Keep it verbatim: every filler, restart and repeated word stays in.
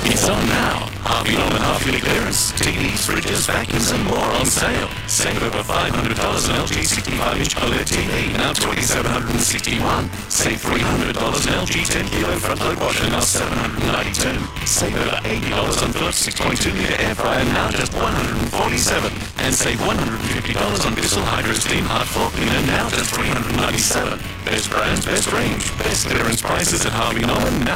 It's on now. Harvey Norman half-yearly clearance. T Vs, fridges, vacuums and more on sale. Save over five hundred dollars on L G sixty-five inch O L E D T V, now twenty-seven hundred sixty-one dollars. Save three hundred dollars on L G ten kilo front load washer, now seven hundred ninety-two dollars. Save over eighty dollars on Philips six point two litre air fryer, now just one hundred forty-seven dollars. And save one hundred fifty dollars on Bissell Hydro Steam hard floor cleaner, now just three hundred ninety-seven dollars. Best brands, best range, best clearance prices at Harvey Norman now.